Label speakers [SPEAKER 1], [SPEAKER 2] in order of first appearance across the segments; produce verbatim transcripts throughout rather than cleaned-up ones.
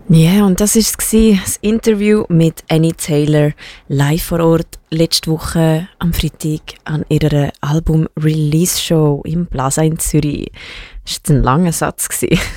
[SPEAKER 1] Ja, yeah, und das war es, das Interview mit Annie Taylor live vor Ort letzte Woche am Freitag an ihrer Album-Release-Show im Plaza in Zürich. Das war ein langer Satz.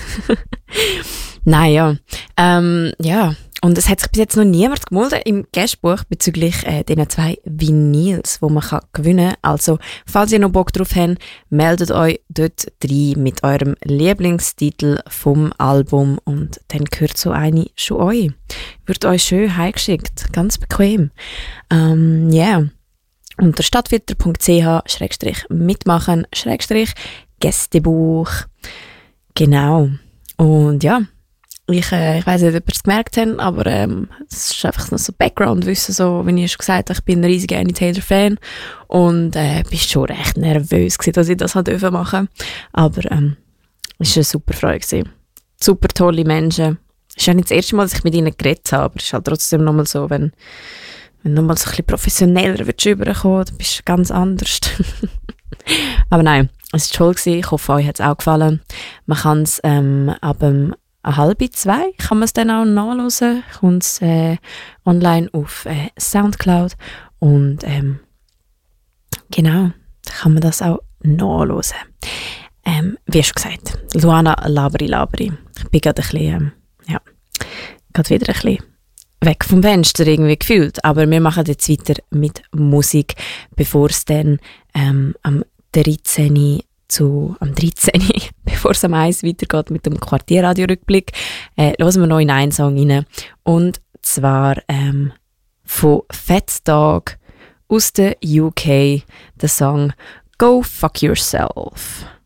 [SPEAKER 1] Naja, ähm, ja. Und es hat sich bis jetzt noch niemand gemeldet im Gästebuch bezüglich äh, diesen zwei Vinyls, die man kann gewinnen kann. Also, falls ihr noch Bock drauf habt, meldet euch dort rein mit eurem Lieblingstitel vom Album und dann gehört so eine schon euch. Wird euch schön heimgeschickt, ganz bequem. Ähm, ja. Yeah. Unter stadtfilter.ch schrägstrich mitmachen schrägstrich Gästebuch. Genau. Und ja. Ich, äh, ich weiss nicht, ob ihr es gemerkt habt, aber ähm, es ist einfach noch so Background-Wissen, so, wie ich schon gesagt habe, ich bin ein riesiger Annie Taylor-Fan und äh, bin schon recht nervös gewesen, dass ich das machen durfte. Aber ähm, es war eine super Freude gewesen. Super tolle Menschen. Es ist ja nicht das erste Mal, dass ich mit ihnen geredet habe, aber es ist halt trotzdem nochmal so, wenn, wenn du nochmal so ein bisschen professioneller rüberkommen willst, dann bist du ganz anders. Aber nein, es war toll gewesen. Ich hoffe, euch hat es auch gefallen. Man kann es ähm, ab dem eine halbe zwei kann man es dann auch nachhören. Kommt es äh, online auf äh, Soundcloud. Und ähm, genau, da kann man das auch nachhören. Ähm, wie schon gesagt, Luana Labri Labri. Ich bin gerade ein bisschen, ähm, ja, gerade wieder ein bisschen weg vom Fenster irgendwie gefühlt. Aber wir machen jetzt weiter mit Musik, bevor es dann ähm, am dreizehnten zu am dreizehnten bevor es am eins weitergeht mit dem Quartierradio-Rückblick, äh, hören wir noch in einen Song rein. Und zwar ähm, von Fat Dog aus der U K, der Song Go Fuck Yourself.